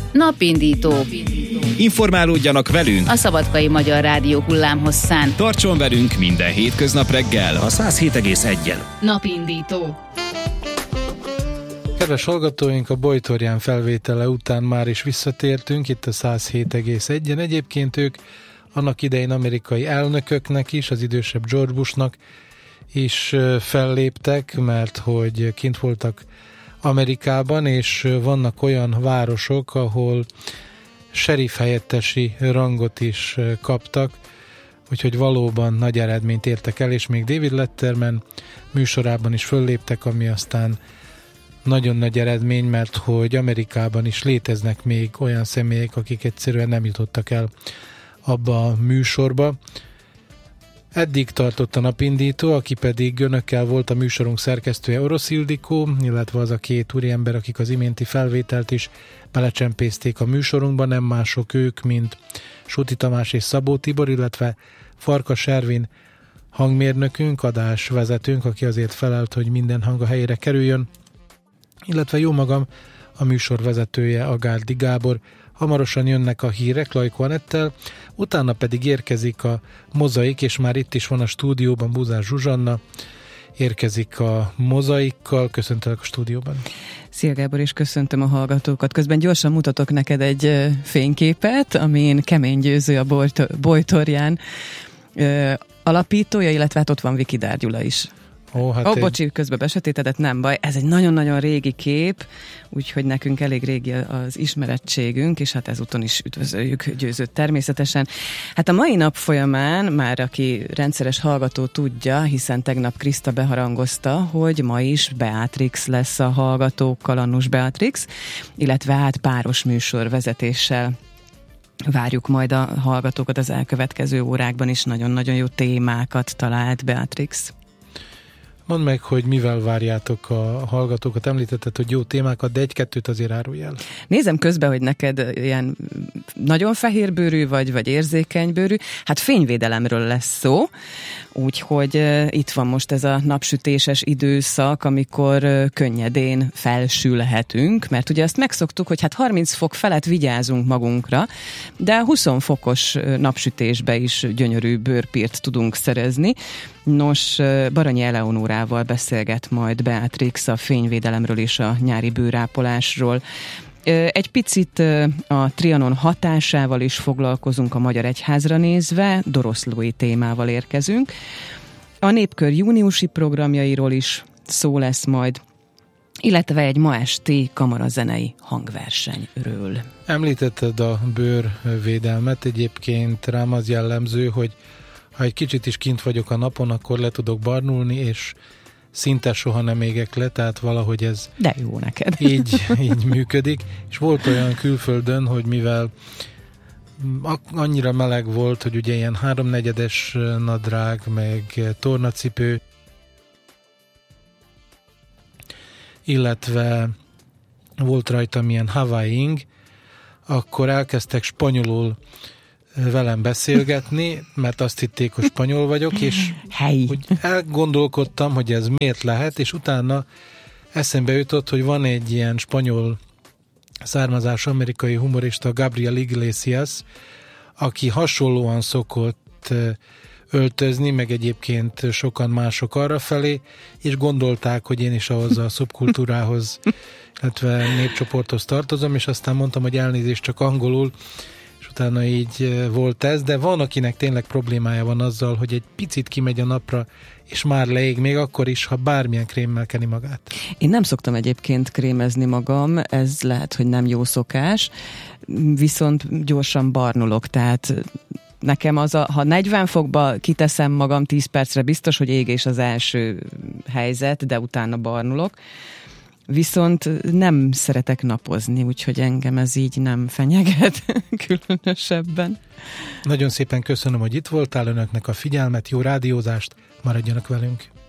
Napindító. Informálódjanak velünk A Szabadkai Magyar Rádió hullámhosszán. Tartson velünk minden hétköznap reggel a 107,1-en. Napindító. Kedves hallgatóink, a Bojtorján felvétele után már is visszatértünk itt a 107,1-en. Egyébként ők annak idején amerikai elnököknek is, az idősebb George Bushnak is felléptek, mert hogy kint voltak Amerikában, és vannak olyan városok, ahol sheriff helyettesi rangot is kaptak, úgyhogy valóban nagy eredményt értek el, és még David Letterman műsorában is fölléptek, ami aztán nagyon nagy eredmény, mert hogy Amerikában is léteznek még olyan személyek, akik egyszerűen nem jutottak el abba a műsorba. Eddig tartott a Napindító, aki pedig önökkel volt a műsorunk szerkesztője, Orosz Ildikó, illetve az a két úriember, akik az iménti felvételt is belecsempészték a műsorunkba, nem mások ők, mint Suti Tamás és Szabó Tibor, illetve Farkas Ervin hangmérnökünk, adásvezetőnk, aki azért felelt, hogy minden hang a helyére kerüljön, illetve jó magam, a műsor vezetője, Agárdi Gábor. Hamarosan jönnek a hírek Lajko Anettel, utána pedig érkezik a Mozaik, és már itt is van a stúdióban Búzár Zsuzsanna, érkezik a Mozaikkal. Köszöntelek a stúdióban. Szia Gábor, és köszöntöm a hallgatókat. Közben gyorsan mutatok neked egy fényképet, amin Kemény Győző, a Bojtorján alapítója, illetve hát ott van Vikidár Gyula is. Bocsi, közben besötétedett, nem baj. Ez egy nagyon-nagyon régi kép, úgyhogy nekünk elég régi az ismerettségünk, és hát ezúton is üdvözöljük Győzőt természetesen. Hát a mai nap folyamán már aki rendszeres hallgató tudja, hiszen tegnap Kriszta beharangozta, hogy ma is Beatrix lesz a hallgatókkal, Annus Beatrix, illetve hát páros műsorvezetéssel várjuk majd a hallgatókat az elkövetkező órákban is. Nagyon-nagyon jó témákat talált Beatrix. Mondd meg, hogy mivel várjátok a hallgatókat, említetted, hogy jó témákat, de egy-kettőt azért árulj el. Nézem közben, hogy neked ilyen nagyon fehérbőrű vagy érzékenybőrű. Hát fényvédelemről lesz szó, úgyhogy itt van most ez a napsütéses időszak, amikor könnyedén felsülhetünk, mert ugye azt megszoktuk, hogy hát 30 fok felett vigyázunk magunkra, de 20 fokos napsütésbe is gyönyörű bőrpírt tudunk szerezni. Nos, Baranyi Eleonórával beszélget majd Beatrix a fényvédelemről és a nyári bőrápolásról. Egy picit a Trianon hatásával is foglalkozunk a Magyar Egyházra nézve, doroszlói témával érkezünk. A Népkör júniusi programjairól is szó lesz majd, illetve egy ma esti kamarazenei hangversenyről. Említetted a bőrvédelmet, egyébként rám az jellemző, hogy ha egy kicsit is kint vagyok a napon, akkor le tudok barnulni, és szinte soha nem égek le, tehát valahogy ez de jó neked. Így működik. És volt olyan külföldön, hogy mivel annyira meleg volt, hogy ugye ilyen 3/4 nadrág, meg tornacipő, illetve volt rajtam ilyen Hawaii-ing, akkor elkezdtek spanyolul velem beszélgetni, mert azt hitték, hogy spanyol vagyok, és hogy elgondolkodtam, hogy ez miért lehet, és utána eszembe jutott, hogy van egy ilyen spanyol származású amerikai humorista, Gabriel Iglesias, aki hasonlóan szokott öltözni, meg egyébként sokan mások arrafelé, és gondolták, hogy én is ahhoz a szubkultúrához, illetve népcsoporthoz tartozom, és aztán mondtam, hogy elnézést, csak angolul, utána így volt ez, de van, akinek tényleg problémája van azzal, hogy egy picit kimegy a napra, és már leég, még akkor is, ha bármilyen krémmel keni magát. Én nem szoktam egyébként krémezni magam, ez lehet, hogy nem jó szokás, viszont gyorsan barnulok, tehát nekem ha 40 fokba kiteszem magam 10 percre, biztos, hogy égés az első helyzet, de utána barnulok. Viszont nem szeretek napozni, úgyhogy engem ez így nem fenyeget különösebben. Nagyon szépen köszönöm, hogy itt voltál, önöknek a figyelmet, jó rádiózást, maradjanak velünk!